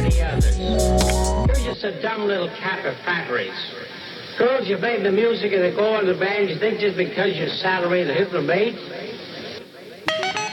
many others. You're just a dumb little cap of fatteries. Girls, you play the music and they go on the band, you think just because your salary the Hitler made?